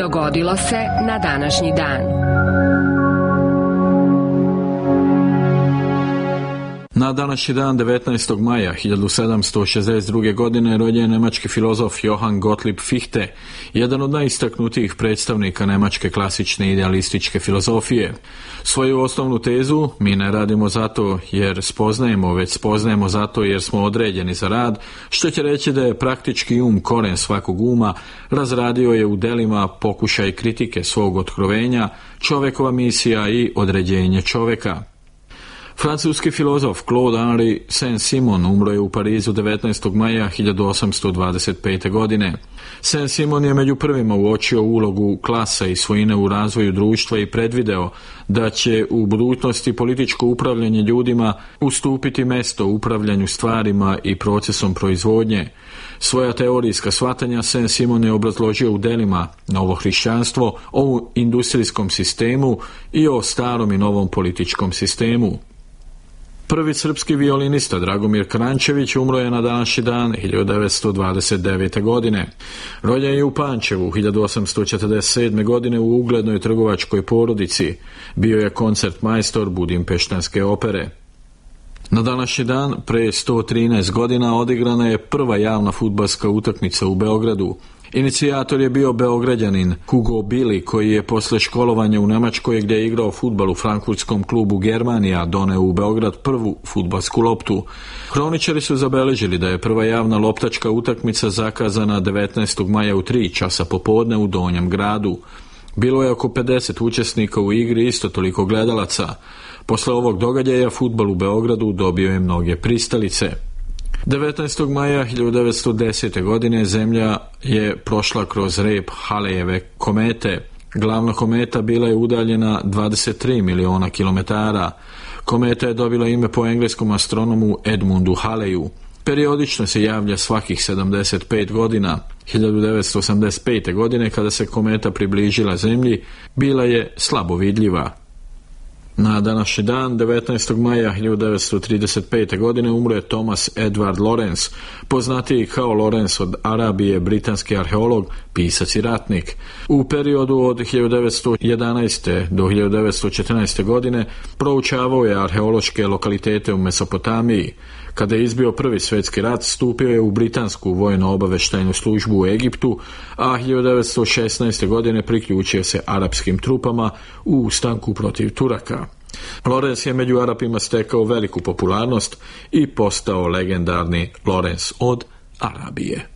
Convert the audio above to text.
Dogodilo se na današnji dan. Na današnji dan 19. maja 1762. godine rođen je nemački filozof Johann Gottlieb Fichte, jedan od najistaknutijih predstavnika nemačke klasične idealističke filozofije. Svoju osnovnu tezu, mi ne radimo zato jer spoznajemo, već spoznajemo zato jer smo određeni za rad, što će reći da je praktički koren svakog uma, razradio je u delima pokušaj kritike svog otkrovenja, čovjekova misija i određenje čovjeka. Francuski filozof Claude Henri Saint-Simon umro je u Parizu 19. maja 1825. godine. Saint-Simon je među prvima uočio ulogu klasa i svojine u razvoju društva i predvideo da će u budućnosti političko upravljanje ljudima ustupiti mesto upravljanju stvarima i procesom proizvodnje. Svoja teorijska shvatanja Saint-Simon je obrazložio u delima Novo hrišćanstvo, o industrijskom sistemu i o starom i novom političkom sistemu. Prvi srpski violinista Dragomir Kranjčević umro je na današnji dan 1929. godine. Rođen je u Pančevu 1847. godine u uglednoj trgovačkoj porodici. Bio je koncertmajstor Budimpeštanske opere. Na današnji dan, pre 113 godina, odigrana je prva javna fudbalska utakmica u Beogradu. Inicijator je bio Beograđanin Hugo Billy, koji je posle školovanja u Nemačkoj, gdje je igrao fudbal u frankfurtskom klubu Germanija, doneo u Beograd prvu fudbalsku loptu. Hroničari su zabeležili da je prva javna loptačka utakmica zakazana 19. maja u 3 časa popodne u Donjem gradu. Bilo je oko 50 učesnika u igri, isto toliko gledalaca. Posle ovog događaja fudbal u Beogradu dobio je mnoge pristalice. 19. maja 1910. godine Zemlja je prošla kroz rep Halejeve komete. Glavna kometa bila je udaljena 23 miliona kilometara. Kometa je dobila ime po engleskom astronomu Edmundu Haleju. Periodično se javlja svakih 75 godina. 1985. godine, kada se kometa približila Zemlji, bila je slabo vidljiva. Na današnji dan, 19. maja 1935. godine, umro je Thomas Edward Lawrence, poznatiji kao Lawrence od Arabije, britanski arheolog, pisac i ratnik. U periodu od 1911. do 1914. godine proučavao je arheološke lokalitete u Mesopotamiji. Kada je izbio Prvi svjetski rat, stupio je u britansku vojno-obavještajnu službu u Egiptu, a 1916. godine priključio se arapskim trupama u ustanku protiv Turaka. Lawrence je među Arapima stekao veliku popularnost i postao legendarni Lawrence od Arabije.